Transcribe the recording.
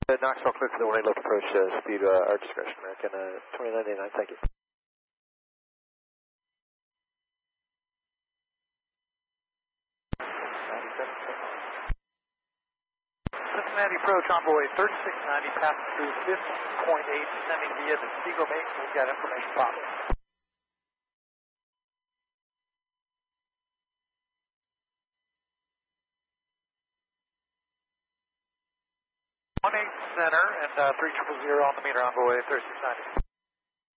Knoxville clear for the 1 left approach, speed our discretion, American 2989, thank you. Cincinnati approach envoy 3690, passing through 50.8, descending via the Seagull Main. We've got information possible. 18 center and 3000 on the meter envoy 3690.